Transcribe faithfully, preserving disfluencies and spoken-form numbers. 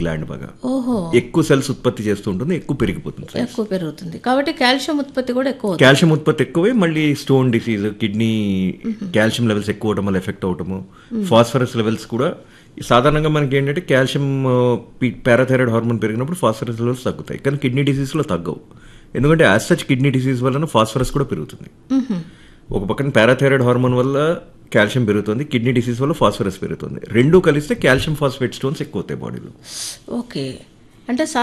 Gland బాగా. ఓహో, ఎక్కువ సెల్స్ ఉత్పత్తి చేస్తూ ఉంటుంది, ఎక్కువ పెరిగిపోతుంది size. ఎక్కువ పెరుగుతుంది కాబట్టి కాల్షియం ఉత్పత్తి కూడా ఎక్కువ అవుతుంది. కాల్షియం ఉత్పత్తి ఎక్కువే, మళ్ళీ stone disease, kidney calcium levels ఎక్కువ అవడం వల్ల ఎఫెక్ట్ అవటము, ఫాస్ఫరస్ లెవెల్స్ కూడా సాధారణంగా మనకి ఏంటంటే కాల్షియం పారాథైరాయిడ్ హార్మోన్ పెరిగినప్పుడు ఫాస్ఫరస్ లెవెల్స్ తగ్గుతాయి, కానీ కిడ్నీ డిసీజ్లో తగ్గవు. ఎందుకంటే యాజ్ సచ్ కిడ్నీ డిసీజ్ వలన ఫాస్ఫరస్ కూడా పెరుగుతుంది. ఒక పక్కన పారాథైరాయిడ్ హార్మోన్ వల్ల కాల్షియం పెరుగుతుంది, కిడ్నీ డిసీజ్ వల్ల ఫాస్ఫరస్ పెరుగుతుంది. రెండు కలిస్తే కాల్షియం ఫాస్ఫేట్ స్టోన్స్ ఎక్కువ అవుతాయి బాడీలో. ఓకే, అంటే